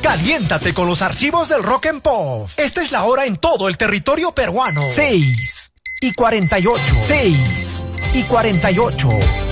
Caliéntate con los archivos del Rock and Pop. Esta es la hora en todo el territorio peruano. 6:48. 6:48.